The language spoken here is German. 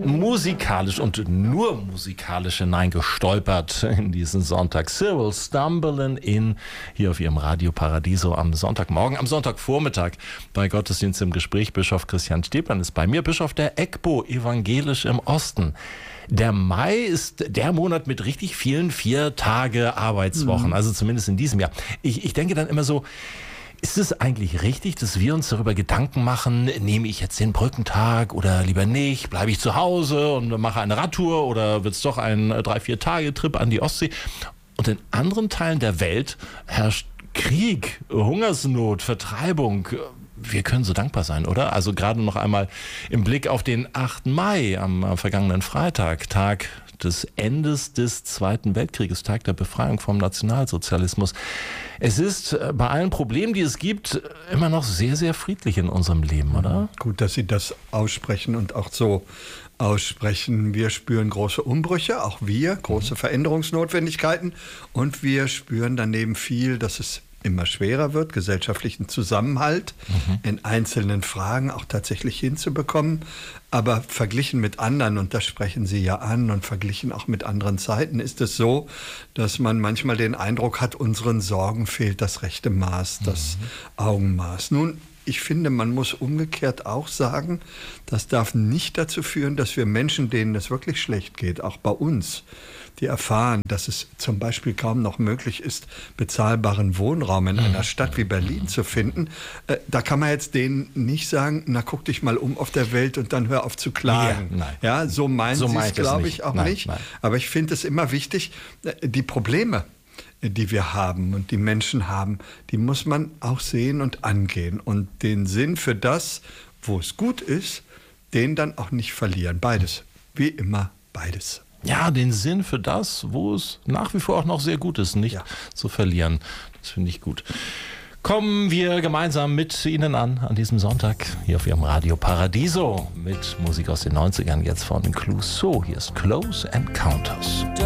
musikalisch und nur musikalisch hineingestolpert in diesen Sonntag. Cyril Stumbling in hier auf ihrem Radio Paradiso am Sonntagmorgen, am Sonntagvormittag bei Gottesdienst im Gespräch. Bischof Christian Stephan ist bei mir, Bischof der EGBO, evangelisch im Osten. Der Mai ist der Monat mit richtig vielen 4 Tage Arbeitswochen, also zumindest in diesem Jahr. Ich denke dann immer so, ist es eigentlich richtig, dass wir uns darüber Gedanken machen, nehme ich jetzt den Brückentag oder lieber nicht, bleibe ich zu Hause und mache eine Radtour oder wird es doch ein 3-4-Tage-Trip an die Ostsee? Und in anderen Teilen der Welt herrscht Krieg, Hungersnot, Vertreibung. Wir können so dankbar sein, oder? Also gerade noch einmal im Blick auf den 8. Mai am vergangenen Freitag, Tag des Endes des Zweiten Weltkrieges, Tag der Befreiung vom Nationalsozialismus. Es ist bei allen Problemen, die es gibt, immer noch sehr, sehr friedlich in unserem Leben, oder? Gut, dass Sie das aussprechen und auch so aussprechen. Wir spüren große Umbrüche, auch wir, große Veränderungsnotwendigkeiten. Und wir spüren daneben viel, dass es immer schwerer wird, gesellschaftlichen Zusammenhalt in einzelnen Fragen auch tatsächlich hinzubekommen. Aber verglichen mit anderen, und das sprechen Sie ja an, und verglichen auch mit anderen Zeiten, ist es so, dass man manchmal den Eindruck hat, unseren Sorgen fehlt das rechte Maß, das Augenmaß. Nun, ich finde, man muss umgekehrt auch sagen, das darf nicht dazu führen, dass wir Menschen, denen es wirklich schlecht geht, auch bei uns, die erfahren, dass es zum Beispiel kaum noch möglich ist, bezahlbaren Wohnraum in einer Stadt wie Berlin zu finden. Da kann man jetzt denen nicht sagen, na guck dich mal um auf der Welt und dann hör auf zu klagen. Ja, so meint sie es, glaube ich, auch nicht. Aber ich finde es immer wichtig, die Probleme, die wir haben und die Menschen haben, die muss man auch sehen und angehen. Und den Sinn für das, wo es gut ist, den dann auch nicht verlieren. Beides, wie immer beides. Ja, den Sinn für das, wo es nach wie vor auch noch sehr gut ist, nicht zu verlieren. Das finde ich gut. Kommen wir gemeinsam mit Ihnen an diesem Sonntag hier auf Ihrem Radio Paradiso mit Musik aus den 90ern, jetzt von Clouseau. Hier ist Close Encounters.